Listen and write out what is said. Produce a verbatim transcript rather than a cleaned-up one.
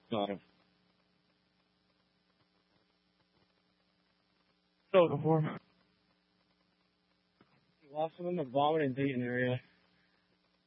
Got it. So Before. lots of them are vomiting Dayton area.